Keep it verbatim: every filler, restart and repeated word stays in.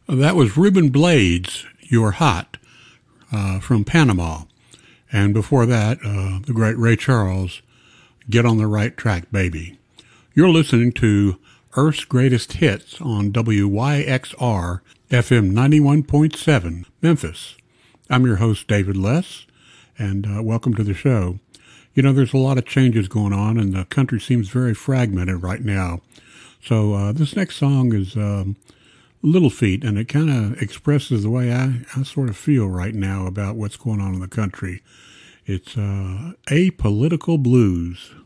That was Ruben Blades, You're Hot, uh, from Panama. And before that, uh, the great Ray Charles, Get on the Right Track, Baby. You're listening to Earth's Greatest Hits on W Y X R F M ninety-one point seven, Memphis. I'm your host, David Less, and uh, welcome to the show. You know, there's a lot of changes going on, and the country seems very fragmented right now. So uh, this next song is um, Little Feat, and it kind of expresses the way I, I sort of feel right now about what's going on in the country. It's uh, Apolitical Blues.